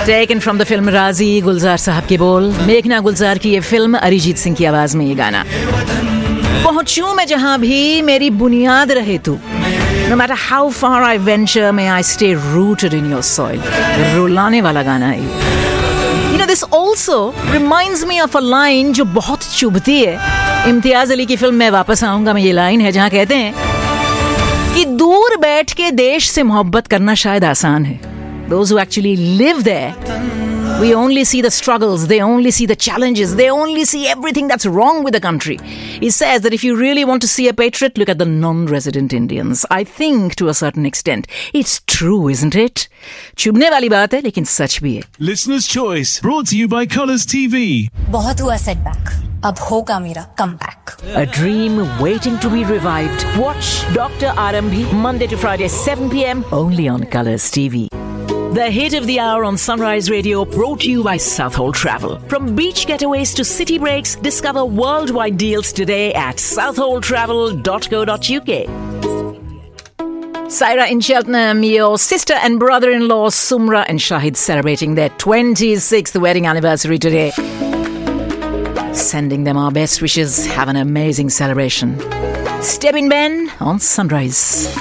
Taken from the film Razi, गुलजार साहब के बोल, मेघना गुलजार की ये फिल्म, अरिजीत सिंह की आवाज में ये गाना. पहुंचूं मैं जहां भी, मेरी बुनियाद रहे तू. No matter how far I venture, may I stay rooted in your soil. रुलाने वाला गाना है. You know, this also reminds me of a line जो बहुत चुभती है. इम्तियाज अली की फिल्म में वापस आऊंगा, में ये लाइन है जहां कहते हैं कि दूर बैठ के देश से मोहब्बत करना शायद आसान है. Those who actually live there, we only see the struggles, they only see the challenges, they only see everything that's wrong with the country. He says that if you really want to see a patriot, look at the non-resident Indians. I think to a certain extent, it's true, isn't it? चुभने वाली बात है, लेकिन सच भी है. Listener's Choice, brought to you by Colours TV. बहुत हुआ setback. अब होगा मेरा comeback. A dream waiting to be revived. Watch Dr. Arambhi, Monday to Friday, 7 p.m, only on Colours TV. The hit of the hour on Sunrise Radio, brought to you by Southall Travel. From beach getaways to city breaks, discover worldwide deals today at southalltravel.co.uk. Saira in Cheltenham, your sister and brother-in-law Sumra and Shahid celebrating their 26th wedding anniversary today. Sending them our best wishes. Have an amazing celebration. Step in Ben on Sunrise.